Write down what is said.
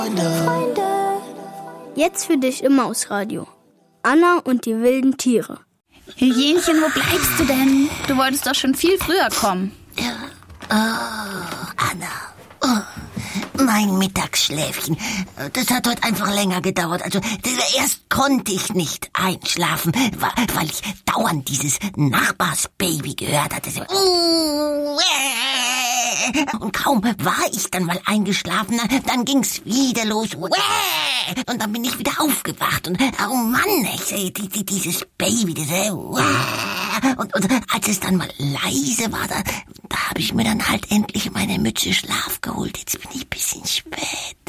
Jetzt für dich im Mausradio. Anna und die wilden Tiere. Hyänchen, wo bleibst du denn? Du wolltest doch schon viel früher kommen. Ja. Oh, Anna. Oh, mein Mittagsschläfchen. Das hat heute einfach länger gedauert. Also erst konnte ich nicht einschlafen, weil ich dauernd dieses Nachbarsbaby gehört hatte. So, und kaum war ich dann mal eingeschlafen, dann ging's wieder los. Und dann bin ich wieder aufgewacht. Und oh Mann, dieses Baby, und als es dann mal leise war, da habe ich mir dann halt endlich meine Mütze Schlaf geholt. Jetzt bin ich ein bisschen spät.